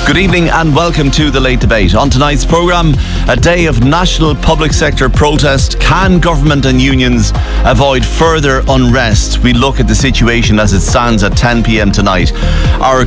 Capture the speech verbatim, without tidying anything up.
Good evening and welcome to The Late Debate. On tonight's programme, a day of national public sector protest. Can government and unions avoid further unrest? We look at the situation as it stands at ten p.m. tonight. Our